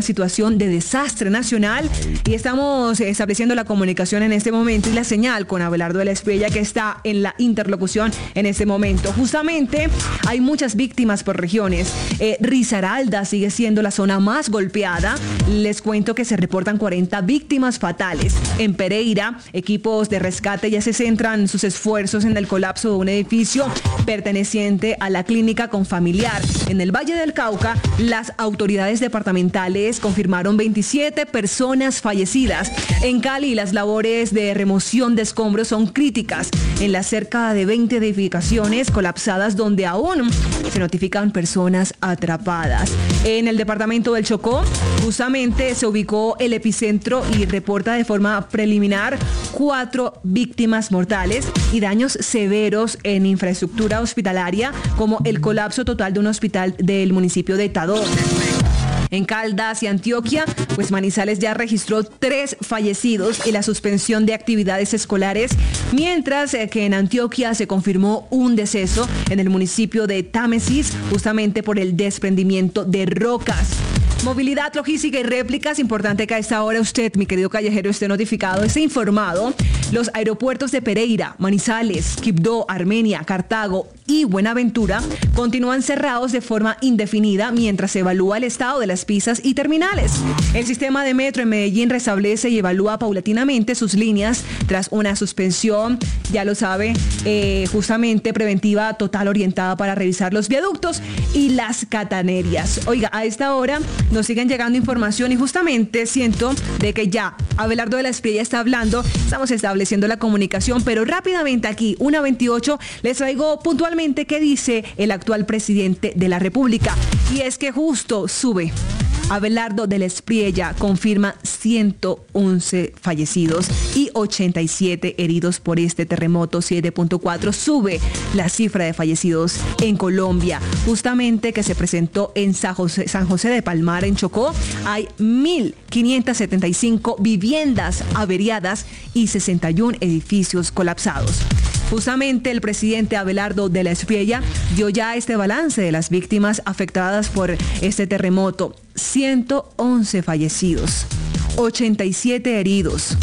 situación de desastre nacional y estamos estableciendo la comunicación en este momento y la señal con Abelardo de la Espriella, que está en la interlocución en este momento. Justamente hay muchas víctimas por regiones. Risaralda sigue siendo la zona más golpeada. Les cuento que se reportan 40 víctimas fatales. En Pereira, equipos de rescate ya se centran sus esfuerzos en el colapso de un edificio perteneciente a la clínica Confamiliar. En el Valle del Cauca, las autoridades departamentales confirmaron 27 personas fallecidas. En Cali, las labores de remoción de escombros son críticas en las cerca de 20 edificaciones colapsadas donde aún se notifican personas atrapadas. En el departamento del Chocó, justamente se ubicó el epicentro y reporta de forma preliminar 4 víctimas mortales y daños severos en infraestructura hospitalaria, como el colapso total de un hospital del municipio de Tadó. En Caldas y Antioquia, pues Manizales ya registró 3 fallecidos y la suspensión de actividades escolares, mientras que en Antioquia se confirmó un deceso en el municipio de Támesis, justamente por el desprendimiento de rocas. Movilidad, logística y réplicas. Importante que a esta hora usted, mi querido callejero, esté notificado, esté informado. Los aeropuertos de Pereira, Manizales, Quibdó, Armenia, Cartago y Buenaventura continúan cerrados de forma indefinida mientras se evalúa el estado de las pistas y terminales. El sistema de metro en Medellín restablece y evalúa paulatinamente sus líneas tras una suspensión, ya lo sabe, justamente preventiva total orientada para revisar los viaductos y las catenarias. Oiga, a esta hora nos siguen llegando información y justamente siento de que ya Abelardo de la Espriella está hablando, estamos estableciendo la comunicación, pero rápidamente aquí, 1:28, les traigo puntualmente qué dice el actual presidente de la República. Y es que justo sube. Abelardo de la Espriella confirma 111 fallecidos y 87 heridos por este terremoto 7.4. Sube la cifra de fallecidos en Colombia. Justamente que se presentó en San José de Palmar, en Chocó, hay 1.575 viviendas averiadas y 61 edificios colapsados. Justamente el presidente Abelardo de la Espriella dio ya este balance de las víctimas afectadas por este terremoto. 111 fallecidos, 87 heridos,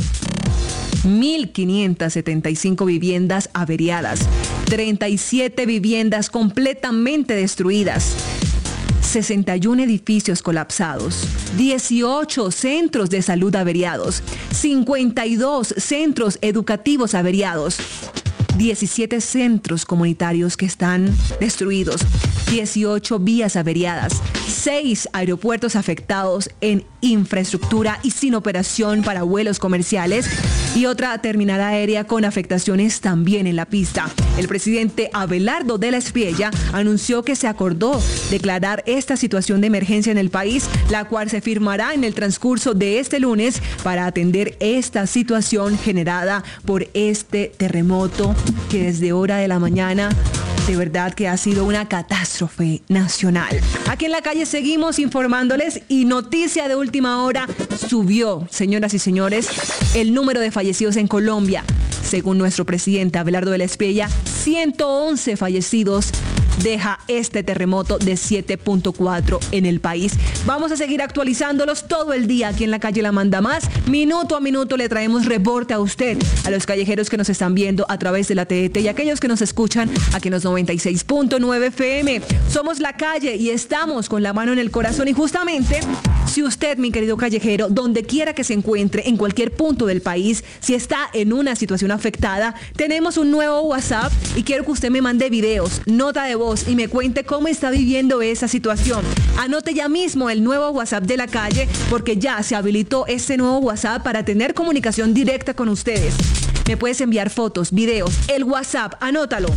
1.575 viviendas averiadas, 37 viviendas completamente destruidas, 61 edificios colapsados, 18 centros de salud averiados, 52 centros educativos averiados, 17 centros comunitarios que están destruidos, 18 vías averiadas, 6 aeropuertos afectados en infraestructura y sin operación para vuelos comerciales y otra terminal aérea con afectaciones también en la pista. El presidente Abelardo de la Espriella anunció que se acordó declarar esta situación de emergencia en el país, la cual se firmará en el transcurso de este lunes para atender esta situación generada por este terremoto que desde hora de la mañana de verdad que ha sido una catástrofe nacional. Aquí en la calle seguimos informándoles y noticia de última hora, subió, señoras y señores, el número de fallecidos en Colombia. Según nuestro presidente Abelardo de la Espriella, 111 fallecidos deja este terremoto de 7.4 en el país. Vamos a seguir actualizándolos todo el día aquí en La Calle La Manda Más. Minuto a minuto le traemos reporte a usted, a los callejeros que nos están viendo a través de la TDT y aquellos que nos escuchan aquí en los 96.9 FM. Somos La Calle y estamos con la mano en el corazón y justamente, si usted, mi querido callejero, donde quiera que se encuentre, en cualquier punto del país, si está en una situación afectada, tenemos un nuevo WhatsApp y quiero que usted me mande videos, nota de voz y me cuente cómo está viviendo esa situación. Anote ya mismo el nuevo WhatsApp de La Calle porque ya se habilitó este nuevo WhatsApp para tener comunicación directa con ustedes. Me puedes enviar fotos, videos, el WhatsApp, anótalo.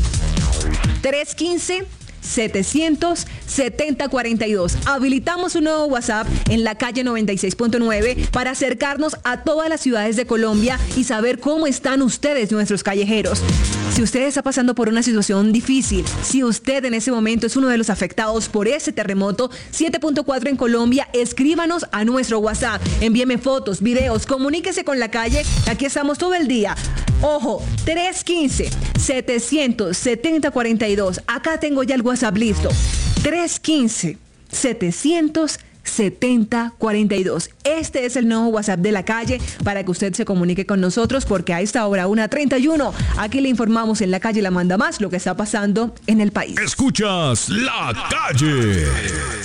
315-700-7042. Habilitamos un nuevo WhatsApp en La Calle 96.9 para acercarnos a todas las ciudades de Colombia y saber cómo están ustedes, nuestros callejeros. Si usted está pasando por una situación difícil, si usted en ese momento es uno de los afectados por ese terremoto 7.4 en Colombia, escríbanos a nuestro WhatsApp, envíeme fotos, videos, comuníquese con La Calle, aquí estamos todo el día. Ojo, 315-700-7042. Acá tengo ya el WhatsApp listo. 315-700-7042. 7042. Este es el nuevo WhatsApp de La Calle para que usted se comunique con nosotros, porque a esta hora 1:31 aquí le informamos en La Calle La Manda Más lo que está pasando en el país. Escuchas La Calle.